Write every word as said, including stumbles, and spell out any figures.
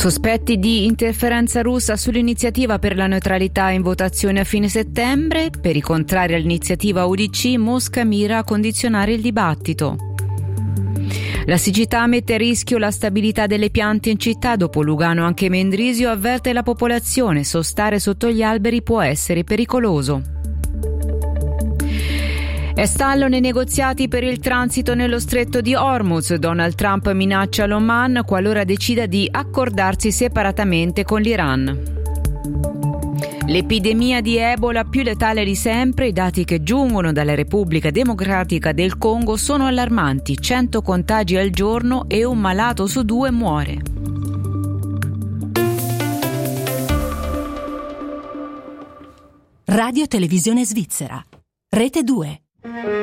Sospetti di interferenza russa sull'iniziativa per la neutralità in votazione a fine settembre. Per i contrari all'iniziativa U D C, Mosca mira a condizionare il dibattito. La siccità mette a rischio la stabilità delle piante in città. Dopo Lugano anche Mendrisio avverte la popolazione: sostare sotto gli alberi può essere pericoloso. È stallo nei negoziati per il transito nello stretto di Hormuz. Donald Trump minaccia l'Oman qualora decida di accordarsi separatamente con l'Iran. L'epidemia di Ebola più letale di sempre. I dati che giungono dalla Repubblica Democratica del Congo sono allarmanti: cento contagi al giorno e un malato su due muore. Radio Televisione Svizzera, Rete due.